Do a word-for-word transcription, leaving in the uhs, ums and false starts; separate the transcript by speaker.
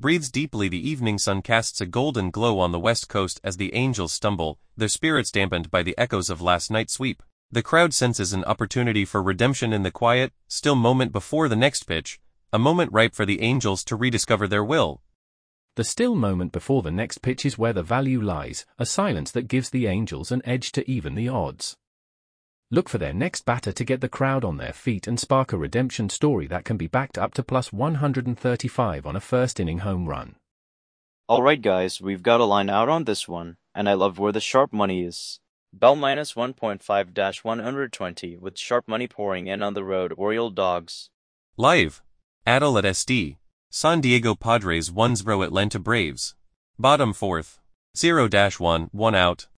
Speaker 1: breathes deeply. The evening sun casts a golden glow on the west coast as the Angels stumble, their spirits dampened by the echoes of last night's sweep. The crowd senses an opportunity for redemption in the quiet, still moment before the next pitch, a moment ripe for the Angels to rediscover their will.
Speaker 2: The still moment before the next pitch is where the value lies, a silence that gives the Angels an edge to even the odds. Look for their next batter to get the crowd on their feet and spark a redemption story that can be backed up to plus one hundred thirty-five on a first-inning home run.
Speaker 3: Alright guys, we've got a line out on this one, and I love where the sharp money is. Bell minus one point five dash one hundred twenty, with sharp money pouring in on the road. Oriole Dogs.
Speaker 1: Live. Adel at S D. San Diego Padres one zero Atlanta Braves. Bottom fourth. zero dash one, one out.